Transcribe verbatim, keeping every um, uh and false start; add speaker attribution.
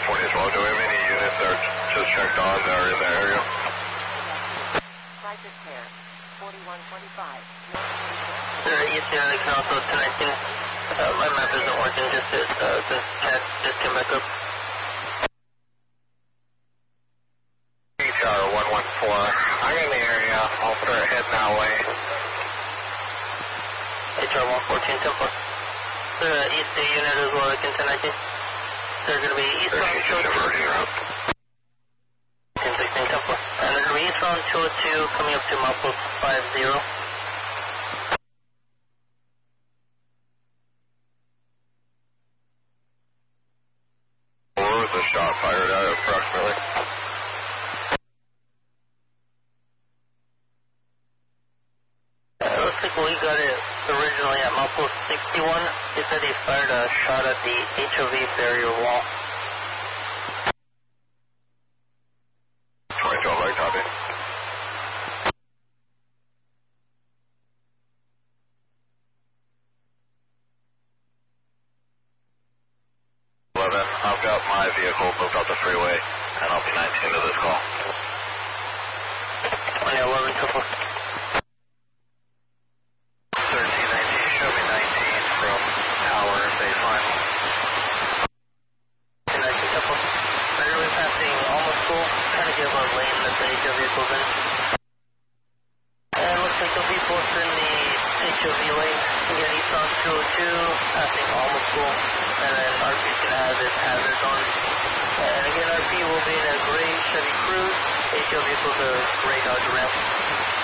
Speaker 1: twenty as well. Do we have any units that are just checked on that are in the area?
Speaker 2: Private Care, forty-one twenty-five.
Speaker 3: Sir, East Area can also ten nineteen. Uh, my map isn't working, just it, uh, since Chad just came back up.
Speaker 1: Tower one one four. I'm in the area. I'll start heading that way.
Speaker 3: H R one fourteen, ten four. Sir, uh, East Day unit as well, can ten nineteen. They're going to be east on two oh two. ten sixteen, ten four. And they're going to be east on two oh two, coming up to milepost five zero.
Speaker 1: Where was the shot fired at approximately?
Speaker 3: Uh, looks like we got it originally at milepost sixty-one. He said he fired a shot at the H O V barrier wall.
Speaker 1: twenty twelve, I copy. eleven, I've got my vehicle moved off the freeway, and I'll be nineteen to this call.
Speaker 3: twenty eleven, two four.
Speaker 1: thirteen nineteen, show me nineteen from tower baseline.
Speaker 3: ten nineteen, two four. They're going to be passing almost full, trying to give a lane that the H O V vehicle's in. And looks like they'll be both in the H O V lane. Again, east on two oh two, passing almost full. And then R P's going to have its hazards on. And again, R P will be in a gray Chevy Cruze. H O V vehicle's a gray Dodge Ram.